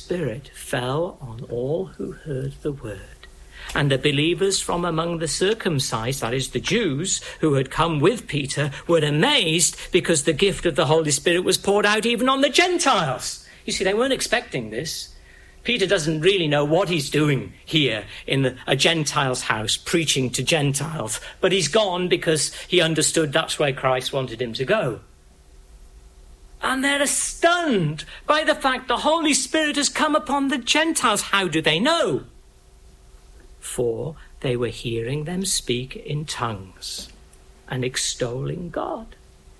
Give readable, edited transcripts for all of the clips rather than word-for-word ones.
Spirit fell on all who heard the word. And the believers from among the circumcised, that is the Jews, who had come with Peter, were amazed because the gift of the Holy Spirit was poured out even on the Gentiles. You see, they weren't expecting this. Peter doesn't really know what he's doing here in a Gentile's house, preaching to Gentiles. But he's gone because he understood that's where Christ wanted him to go. And they're stunned by the fact the Holy Spirit has come upon the Gentiles. How do they know? For they were hearing them speak in tongues and extolling God.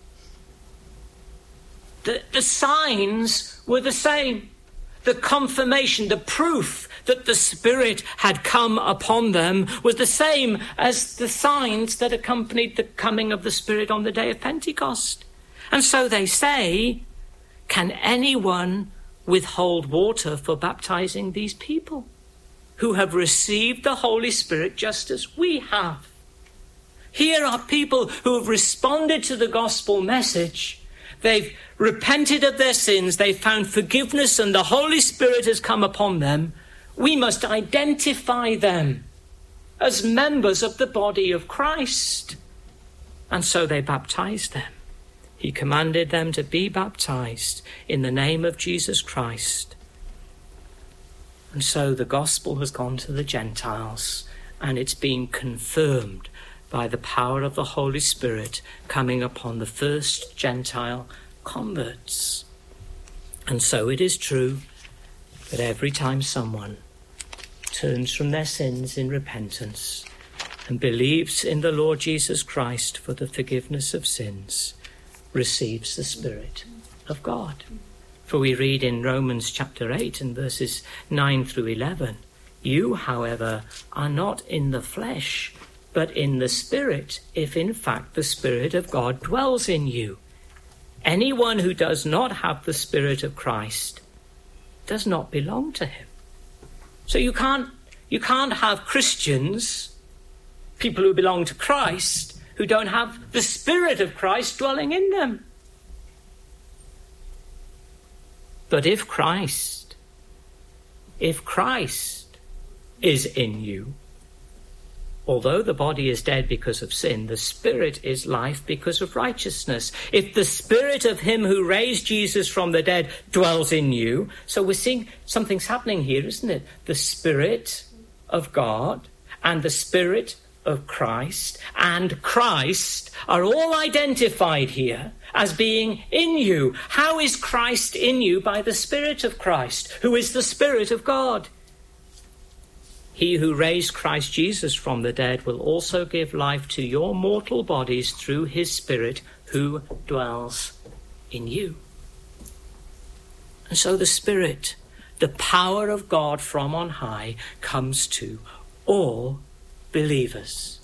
The signs were the same. The confirmation, the proof that the Spirit had come upon them was the same as the signs that accompanied the coming of the Spirit on the day of Pentecost. And so they say, can anyone withhold water for baptizing these people who have received the Holy Spirit just as we have? Here are people who have responded to the gospel message. They've repented of their sins. They've found forgiveness and the Holy Spirit has come upon them. We must identify them as members of the body of Christ. And so they baptized them. He commanded them to be baptized in the name of Jesus Christ. And so the gospel has gone to the Gentiles, and it's been confirmed by the power of the Holy Spirit coming upon the first Gentile converts. And so it is true that every time someone turns from their sins in repentance and believes in the Lord Jesus Christ for the forgiveness of sins, receives the Spirit of God. For we read in Romans chapter 8 and verses 9 through 11, you, however, are not in the flesh, but in the Spirit, if in fact the Spirit of God dwells in you. Anyone who does not have the Spirit of Christ does not belong to him. So you can't have Christians, people who belong to Christ, who don't have the Spirit of Christ dwelling in them. But if Christ is in you, although the body is dead because of sin, the Spirit is life because of righteousness. If the Spirit of him who raised Jesus from the dead dwells in you, so we're seeing something's happening here, isn't it? The Spirit of God and the Spirit of Christ and Christ are all identified here as being in you. How is Christ in you? By the Spirit of Christ, who is the Spirit of God. He who raised Christ Jesus from the dead will also give life to your mortal bodies through his Spirit who dwells in you. And so the Spirit, the power of God from on high, comes to all believers.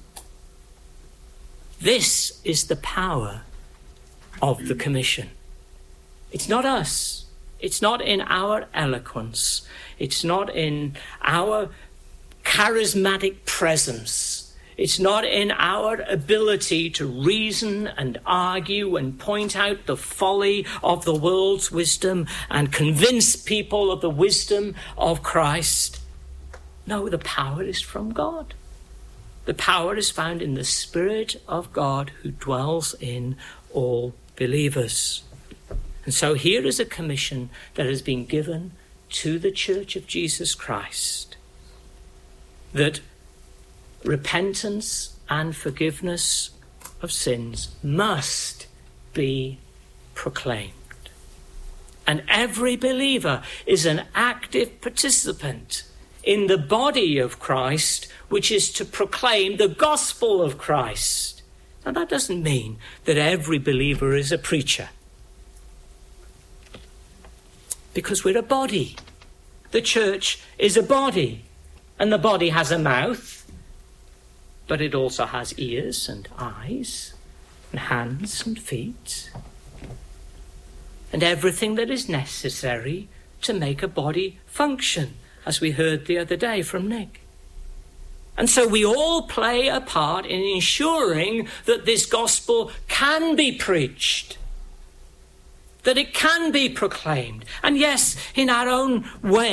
This is the power of the commission. It's not us. It's not in our eloquence. It's not in our charismatic presence. It's not in our ability to reason and argue and point out the folly of the world's wisdom and convince people of the wisdom of Christ. No, the power is from God. The power is found in the Spirit of God who dwells in all believers. And so here is a commission that has been given to the Church of Jesus Christ, that repentance and forgiveness of sins must be proclaimed. And every believer is an active participant in the body of Christ, which is to proclaim the gospel of Christ. Now, that doesn't mean that every believer is a preacher, because we're a body. The church is a body, and the body has a mouth, but it also has ears and eyes and hands and feet and everything that is necessary to make a body function, as we heard the other day from Nick. And so we all play a part in ensuring that this gospel can be preached, that it can be proclaimed. And yes, in our own way,